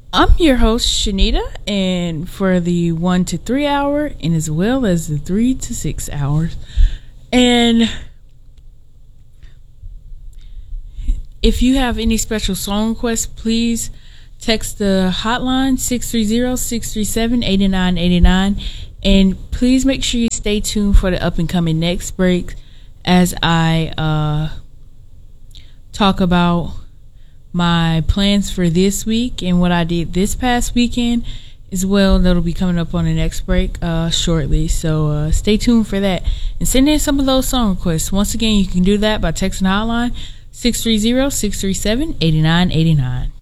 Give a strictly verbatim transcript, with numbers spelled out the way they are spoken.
I'm your host, Shanita, and for the one to three hour, and as well as the three to six hours. And if you have any special song requests, please text the hotline six three zero, six three seven, eight nine eight nine. And please make sure you stay tuned for the up and coming next break as I uh, talk about my plans for this week and what I did this past weekend as well. That'll be coming up on the next break uh, shortly. So uh, stay tuned for that. And send in some of those song requests. Once again, you can do that by texting the hotline six three zero, six three seven, eight nine eight nine.